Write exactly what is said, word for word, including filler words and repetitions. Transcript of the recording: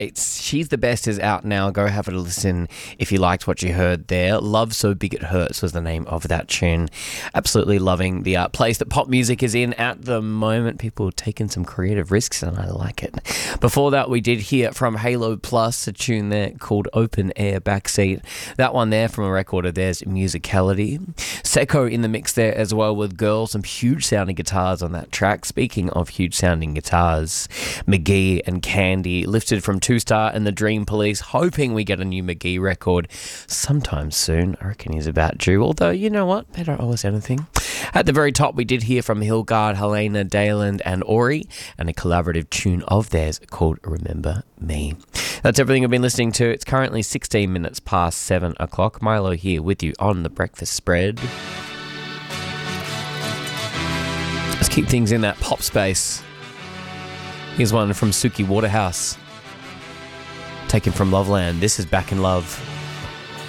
It's She's the Best is out now. Go have a listen if you liked what you heard there. Love So Big It Hurts was the name of that tune. Absolutely loving the uh, place that pop music is in at the moment. People are taking some creative risks and I like it. Before that, we did hear from Halo Plus, a tune there called Open Air Backseat. That one there from a record of theirs, Musicality. Seko in the mix there as well with Girl. Some huge sounding guitars on that track. Speaking of huge sounding guitars, McGee and Candy lifted from Two Star and the Dream Police, hoping we get a new McGee record sometime soon. I reckon he's about due, although you know what, better owe us anything. At the very top, we did hear from Hildegard, Helena, Dayland and Ori, and a collaborative tune of theirs called Remember Me. That's everything I've been listening to. It's currently sixteen minutes past seven o'clock. Milo here with you on The Breakfast Spread. Let's keep things in that pop space. Here's one from Suki Waterhouse, taken from Loveland. This is Back in Love.